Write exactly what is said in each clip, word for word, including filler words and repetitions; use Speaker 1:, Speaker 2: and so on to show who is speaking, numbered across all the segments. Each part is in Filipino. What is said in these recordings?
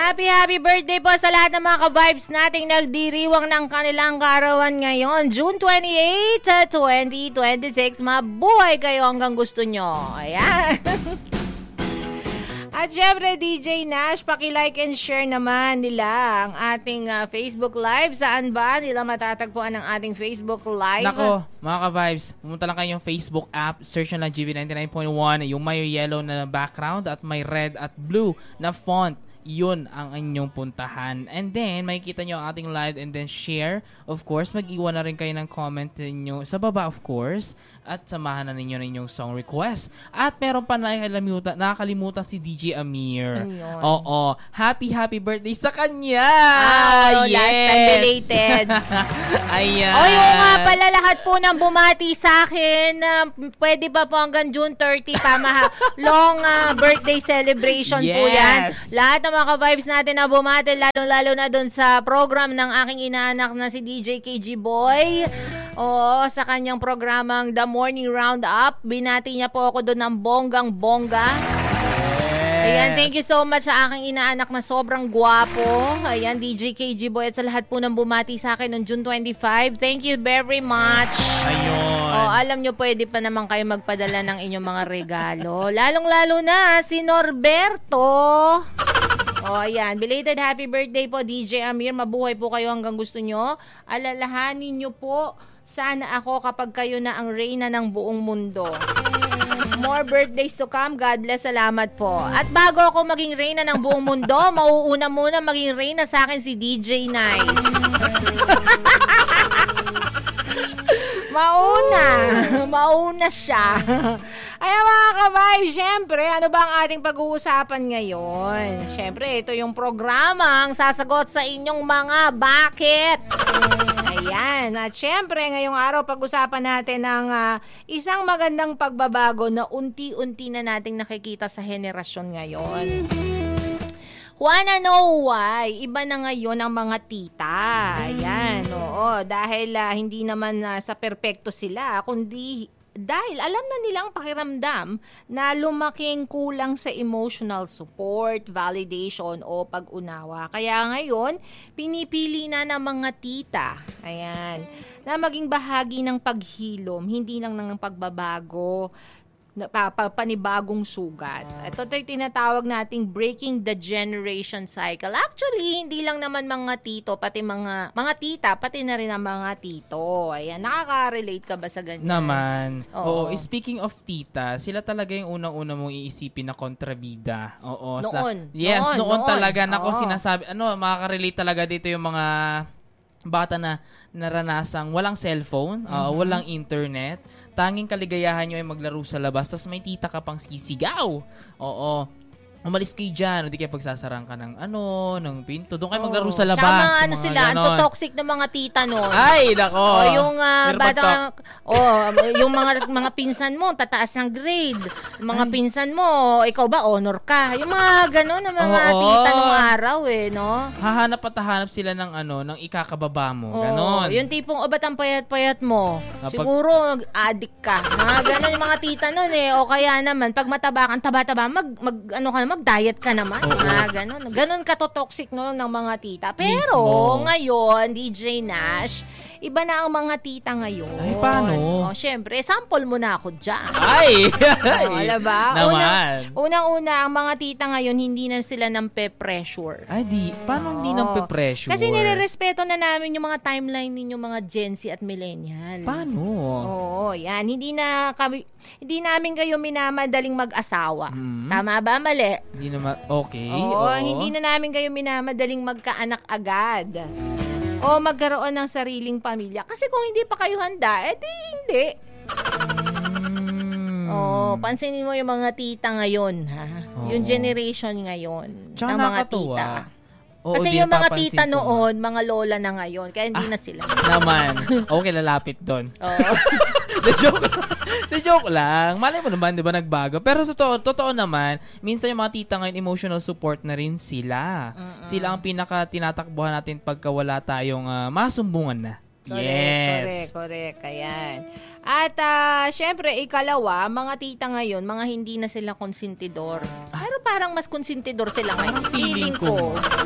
Speaker 1: Happy, happy birthday po sa lahat ng mga ka-vibes nating nagdiriwang ng kanilang kaarawan ngayon. June twenty-eighth, twenty twenty-six. Mabuhay kayo hanggang gusto nyo. Ayan. At syempre, D J Nash, paki-like and share naman nila ang ating uh, Facebook Live. Saan ba nila matatagpuan ang ating Facebook Live?
Speaker 2: Nako, mga ka-vibes, pumunta lang kayong Facebook app, search nyo lang G B ninety-nine point one, yung may yellow na background at may red at blue na font. Yun ang inyong puntahan. And then, makikita nyo ang ating live and then share. Of course, mag-iwan na rin kayo ng comment ninyo sa baba, of course. At samahan na ninyo ng inyong song request. At meron pa nakakalimutan, nakakalimutan si D J Amir.
Speaker 1: Ayun.
Speaker 2: Oo. Happy, happy birthday sa kanya!
Speaker 1: Oh,
Speaker 2: yes!
Speaker 1: last time belated.
Speaker 2: Ayan.
Speaker 1: O, yung nga pala lahat po ng bumati sa akin. Uh, pwede pa po hanggang June thirtieth pa. Maha- long uh, birthday celebration
Speaker 2: yes.
Speaker 1: po yan. Lahat ng mga ka-vibes natin na bumati, lalo-lalo na dun sa program ng aking inaanak na si D J K G Boy. Oo, sa kanyang programang The Morning Roundup. Binati niya po ako doon ng bonggang-bongga. Yes. Ayan, thank you so much sa aking inaanak na sobrang gwapo. Ayan, D J K G Boy at sa lahat po ng bumati sa akin noong June twenty-fifth. Thank you very much.
Speaker 2: Ayun.
Speaker 1: Oh, alam nyo, pwede pa naman kayo magpadala ng inyong mga regalo. Lalong-lalo na si Norberto. Oh, ayan. Belated happy birthday po, D J Amir. Mabuhay po kayo hanggang gusto nyo. Alalahanin nyo po, sana ako kapag kayo na ang reyna ng buong mundo. More birthdays to come. God bless. Salamat po. At bago ako maging reyna ng buong mundo, mauuna muna maging reyna sa akin si D J Nice. Mauna. Mauna siya. Ay, mga kabay, syempre, ano ba ang ating pag-uusapan ngayon? Syempre, ito yung programang sasagot sa inyong mga bakit. Ayan. At syempre, ngayong araw, pag-usapan natin ng uh, isang magandang pagbabago na unti-unti na nating nakikita sa henerasyon ngayon. Wanna know why? Iba na ngayon ang mga tita. Ayan, oo. Dahil uh, hindi naman uh, sa perpekto sila, kundi dahil alam na nilang pakiramdam na lumaking kulang sa emotional support, validation o pag-unawa. Kaya ngayon, pinipili na ng mga tita, ayan, na maging bahagi ng paghilom, hindi lang ng pagbabago, Pa, pa, panibagong sugat. Ito tayo tinatawag nating breaking the generation cycle. Actually, hindi lang naman mga tito, pati mga mga tita, pati na rin ang mga tito. Ayan, nakaka-relate ka ba sa ganyan?
Speaker 2: Naman.
Speaker 1: Oo.
Speaker 2: Oo, speaking of tita, sila talaga yung unang-una mong iisipin na kontrabida. Oo.
Speaker 1: Noon.
Speaker 2: Yes,
Speaker 1: noon,
Speaker 2: noon, noon talaga.
Speaker 1: Oo.
Speaker 2: Nako, sinasabi, ano, makaka-relate talaga dito yung mga bata na naranasang walang cellphone, mm-hmm. uh, walang internet. Tanging kaligayahan nyo ay maglaro sa labas, tapos may tita ka pang sisigaw. Oo. Umalis kayo dyan, hindi kayo pagsasarang ka ng ano, ng pinto. Doon kayo oh. maglaro sa labas.
Speaker 1: Tsaka mga ano
Speaker 2: mga
Speaker 1: sila, ang toxic ng mga tita noon.
Speaker 2: Ay, nako.
Speaker 1: O yung uh, bata, oh, yung mga mga pinsan mo, tataas ng grade. Mga Ay. pinsan mo, ikaw ba, honor ka. Yung mga gano'n ng mga oh, tita nung araw eh, no?
Speaker 2: Hahanap at hahanap sila ng ano, ng ikakababa mo.
Speaker 1: Oh,
Speaker 2: ganon.
Speaker 1: Yung tipong, o ba't ang payat-payat mo?
Speaker 2: Kapag,
Speaker 1: siguro, addict ka. Mga gano'n yung mga tita noon eh. O kaya naman, pag mataba kang taba-taba, mag, mag, ano ka naman, mag-diet ka naman. Oo. Ah, ganun. Ganun ka-toxic no, ng mga tita. Pero, mismo. Ngayon, D J Nash, iba na ang mga tita ngayon.
Speaker 2: Ay, paano?
Speaker 1: O, syempre, sample mo na ako dyan.
Speaker 2: Ay!
Speaker 1: O, alam ba?
Speaker 2: Naman.
Speaker 1: Unang, unang-una, ang mga tita ngayon, hindi na sila ng pe-pressure.
Speaker 2: Ay, di. Paano hindi ng pe-pressure?
Speaker 1: Kasi nire-respeto na namin yung mga timeline ninyo, mga Gen Z at Millennial.
Speaker 2: Paano?
Speaker 1: Oo, yan. Hindi na kami, hindi namin kayo minamadaling mag-asawa.
Speaker 2: Hmm.
Speaker 1: Tama ba? Mali?
Speaker 2: Hindi na ma- okay.
Speaker 1: Oo,
Speaker 2: oo,
Speaker 1: hindi na namin kayo minamadaling magkaanak agad. O magkaroon ng sariling pamilya. Kasi kung hindi pa kayo handa, edi hindi. Mm. Oh, pansinin mo yung mga tita ngayon, ha? Oo. Yung generation ngayon
Speaker 2: tsaka
Speaker 1: ng mga tita.
Speaker 2: Oo,
Speaker 1: kasi yung mga tita
Speaker 2: ko
Speaker 1: noon, mga lola na ngayon, kaya hindi
Speaker 2: ah,
Speaker 1: na sila.
Speaker 2: Naman. Okay, lalapit doon.
Speaker 1: Oo.
Speaker 2: The joke The joke lang. Malay mo naman, di ba, nagbago. Pero totoo, totoo naman, minsan yung mga tita ngayon, emotional support na rin sila. Mm-mm. Sila ang pinaka tinatakbuhan natin pagka wala tayong uh, masumbungan na.
Speaker 1: Correct,
Speaker 2: yes.
Speaker 1: correct, correct. Ayan. At uh, syempre, ikalawa, mga tita ngayon, mga hindi na sila konsentidor. Pero parang mas konsentidor sila ngayon. Feeling ko.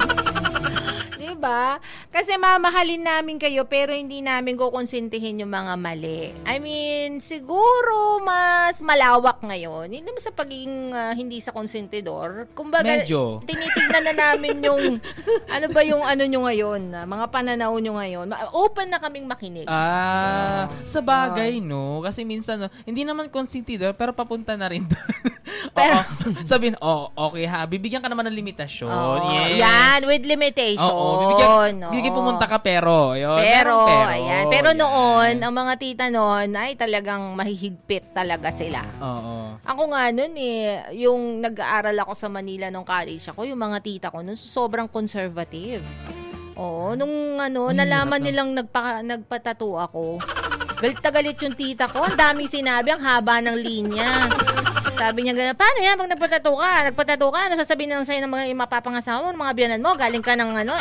Speaker 1: ba? Kasi mamahalin namin kayo pero hindi namin kukonsintihin yung mga mali. I mean, siguro mas malawak ngayon. Hindi naman sa pagiging uh, hindi sa konsentidor. Kumbaga,
Speaker 2: Medyo.
Speaker 1: tinitignan na namin yung ano ba yung ano nyo ngayon, uh, mga pananaw nyo ngayon. Open na kaming makinig.
Speaker 2: Ah,
Speaker 1: so,
Speaker 2: sa bagay, no? Kasi minsan, no, hindi naman consentidor, pero papunta na rin doon.
Speaker 1: Pero,
Speaker 2: Oo. Sabihin, oh, okay ha, bibigyan ka naman ng limitasyon.
Speaker 1: oh,
Speaker 2: Yes.
Speaker 1: yan, with limitation.
Speaker 2: Oo, bibigyan,
Speaker 1: no?
Speaker 2: bibigyan pumunta ka pero. Yun,
Speaker 1: Pero,
Speaker 2: pero,
Speaker 1: ayan. Pero
Speaker 2: yan.
Speaker 1: noon, ang mga tita noon, ay talagang mahihigpit talaga sila.
Speaker 2: Oo.
Speaker 1: Ako nga noon eh, yung nag-aaral ako sa Manila nung college ako, yung mga tita ko noon, sobrang conservative. Oo, nung ano,
Speaker 2: Ay,
Speaker 1: nalaman
Speaker 2: hirap na.
Speaker 1: nilang nagpa, nagpatato ako, galit na galit yung tita ko. Ang daming sinabi, ang haba ng linya. Sabi niya gano'n, paano yan pag nagpatato ka? Nagpatato ka, ano sasabihin lang sa'yo ng mga mapapangasawa mo, ng mga biyanan mo, galing ka ng ano,